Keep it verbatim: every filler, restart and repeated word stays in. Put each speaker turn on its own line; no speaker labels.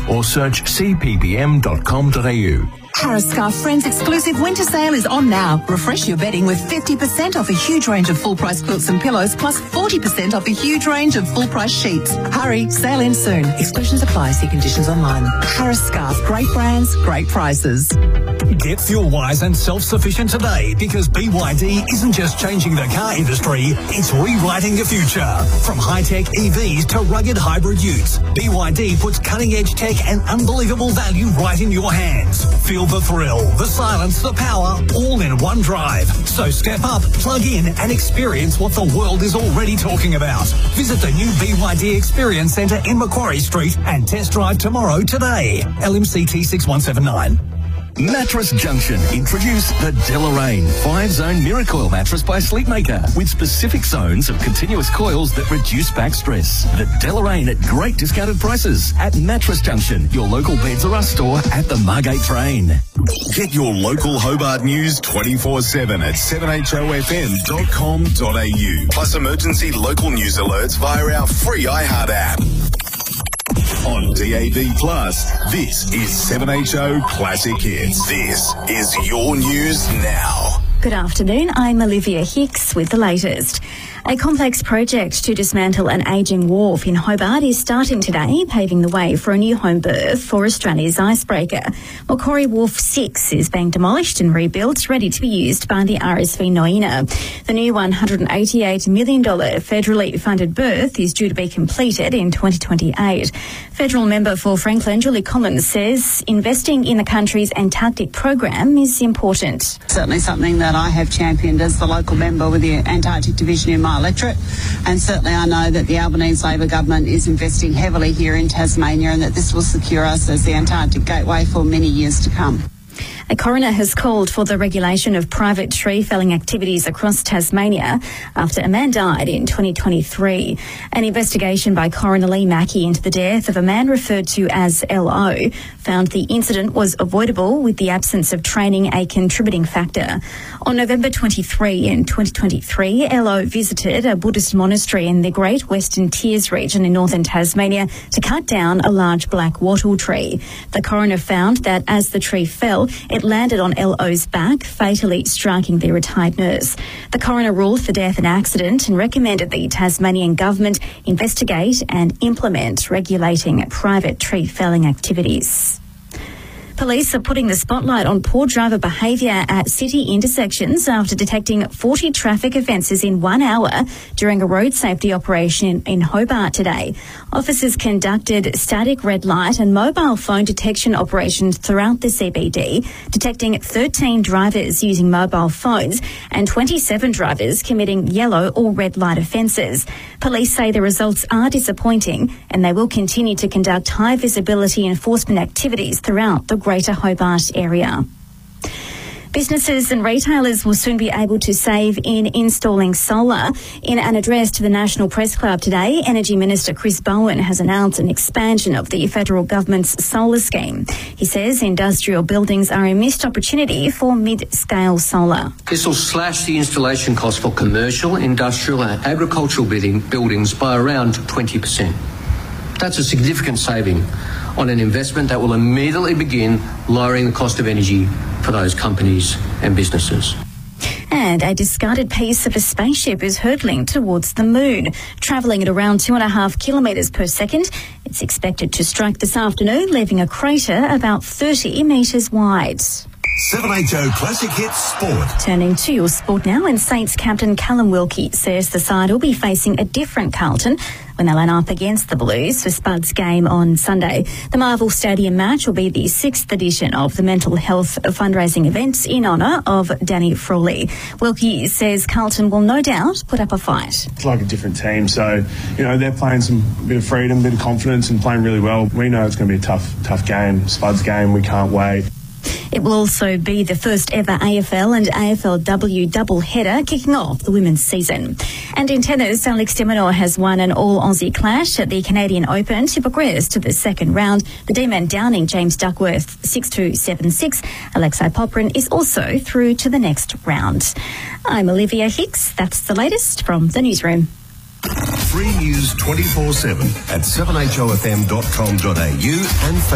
or search c p b m dot com dot a u.
Harris Scarf Friends exclusive winter sale is on now. Refresh your bedding with fifty percent off a huge range of full-price quilts and pillows, plus forty percent off a huge range of full-price sheets. Hurry, sale ends soon. Exclusions apply. See conditions online. Harris Scarf. Great brands, great prices.
Get fuel-wise and self-sufficient today, because B Y D isn't just changing the car industry, it's rewriting the future. From high-tech E Vs to rugged hybrid utes, B Y D puts cutting-edge tech and unbelievable value right in your hands. Feel the thrill, the silence, the power, all in one drive. So step up, plug in and experience what the world is already talking about. Visit the new B Y D Experience Centre in Macquarie Street and test drive tomorrow today. L M C T six one seven nine.
Mattress Junction introduce the Deloraine five-zone Miracoil mattress by Sleepmaker with specific zones of continuous coils that reduce back stress. The Deloraine at great discounted prices at Mattress Junction, your local Beds R Us store at the Margate train.
Get your local Hobart news twenty-four seven at seven h o f m dot com dot a u. Plus emergency local news alerts via our free iHeart app. On D A B Plus, this is seven H O Classic Hits. This is your news now.
Good afternoon, I'm Olivia Hicks with the latest. A complex project to dismantle an ageing wharf in Hobart is starting today, paving the way for a new home berth for Australia's icebreaker. Macquarie Wharf six is being demolished and rebuilt, ready to be used by the R S V Noina. The new one hundred eighty-eight million dollars federally funded berth is due to be completed in twenty twenty-eight. Federal member for Franklin, Julie Collins, says investing in the country's Antarctic program is important.
Certainly something that I have championed as the local member with the Antarctic Division in my electorate, and certainly I know that the Albanese Labor government is investing heavily here in Tasmania, and that this will secure us as the Antarctic gateway for many years to come.
A coroner has called for the regulation of private tree felling activities across Tasmania after a man died in twenty twenty-three. An investigation by Coroner Lee Mackey into the death of a man referred to as L O found the incident was avoidable with the absence of training a contributing factor. On November twenty-third in twenty twenty-three, L O visited a Buddhist monastery in the Great Western Tiers region in northern Tasmania to cut down a large black wattle tree. The coroner found that as the tree fell, it landed on L O's back, fatally striking the retired nurse. The coroner ruled the death an accident and recommended the Tasmanian government investigate and implement regulating private tree felling activities. Police are putting the spotlight on poor driver behaviour at city intersections after detecting forty traffic offences in one hour during a road safety operation in Hobart today. Officers conducted static red light and mobile phone detection operations throughout the C B D, detecting thirteen drivers using mobile phones and twenty-seven drivers committing yellow or red light offences. Police say the results are disappointing and they will continue to conduct high visibility enforcement activities throughout the Greater Hobart area. Businesses and retailers will soon be able to save in installing solar. In an address to the National Press Club today, Energy Minister Chris Bowen has announced an expansion of the federal government's solar scheme. He says industrial buildings are a missed opportunity for mid-scale solar.
This will slash the installation cost for commercial, industrial and agricultural building, buildings by around twenty percent. That's a significant saving on an investment that will immediately begin lowering the cost of energy for those companies and businesses.
And a discarded piece of a spaceship is hurtling towards the moon, travelling at around two and a half kilometres per second. It's expected to strike this afternoon, leaving a crater about thirty metres wide.
seven H O Classic Hits Sport.
Turning to your sport now, and Saints captain Callum Wilkie says the side will be facing a different Carlton when they line up against the Blues for Spud's game on Sunday. The Marvel Stadium match will be the sixth edition of the mental health fundraising event in honour of Danny Frawley. Wilkie says Carlton will no doubt put up a fight.
It's like a different team, so, you know, they're playing some bit of freedom, bit of confidence and playing really well. We know it's going to be a tough, tough game. Spud's game, we can't wait.
It will also be the first ever A F L and A F L W double-header kicking off the women's season. And in tennis, Alex de Minaur has won an all-Aussie clash at the Canadian Open to progress to the second round. The D-man downing James Duckworth six two, seven six. Alexei Poprin is also through to the next round. I'm Olivia Hicks. That's the latest from the newsroom.
Free news twenty-four seven at seven h o f m dot com dot a u and